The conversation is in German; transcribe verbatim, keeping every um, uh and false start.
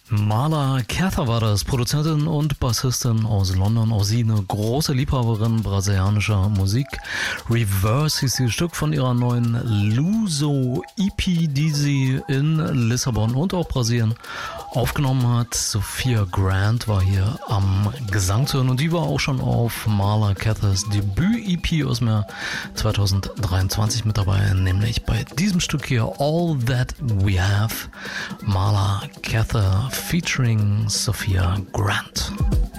Marla Cather war das, Produzentin und Bassistin aus London. Auch sie eine große Liebhaberin brasilianischer Musik. Reverse hieß dieses Stück von ihrer neuen Luso-E P, die sie in Lissabon und auch Brasilien aufgenommen hat. Sophia Grant war hier am Gesang zu hören und die war auch schon auf Marla Cathers Debüt-E P aus dem Jahr zwanzig dreiundzwanzig mit dabei, nämlich bei diesem Stück hier All That We Have, Marla Cather featuring Sophia Grant.